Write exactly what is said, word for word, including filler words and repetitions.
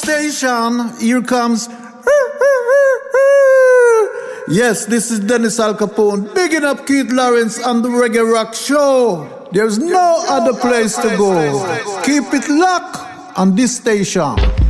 station. Here comes. Yes, this is Dennis Al Capone, bigging up Keith Lawrence on the Reggae Rock Show. There's no other place to go. Keep it locked on this station.